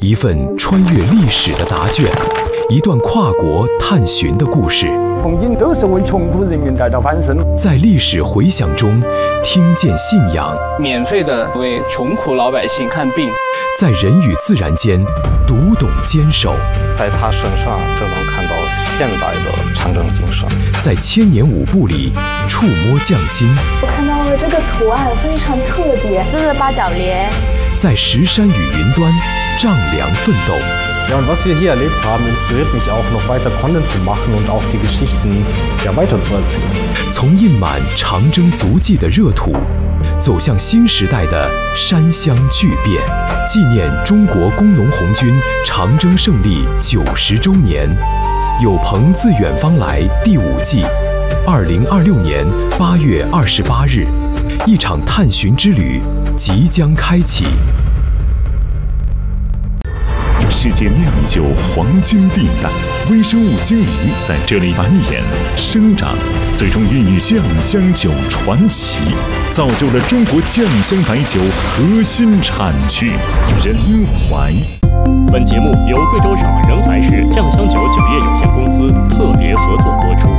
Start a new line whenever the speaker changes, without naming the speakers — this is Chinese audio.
一份穿越历史的答卷，一段跨国探寻的故事。
红军都是为穷苦人民带来翻身，
在历史回响中听见信仰，
免费的为穷苦老百姓看病，
在人与自然间读懂坚守，
在他身上就能看到现代的长征精神，
在千年舞步里触摸匠心。
我看到了这个图案非常特别，
这是八角莲。
在石山与云端丈量奋斗。
Ja, und was wir hier erlebt haben, inspiriert mich auch, noch weiter Content zu machen und auch die Geschichten weiterzuerzählen.
从印满长征足迹的热土，走向新时代的山乡巨变，纪念中国工农红军长征胜利90周年。有朋自远方来第5季，2026年8月28日，一场探寻之旅即将开启。
世界酿酒黄金地带，微生物精灵在这里繁衍生长，最终孕育酱香酒传奇，造就了中国酱香白酒核心产区仁怀。
本节目由贵州省仁怀市酱香酒酒业有限公司特别合作播出。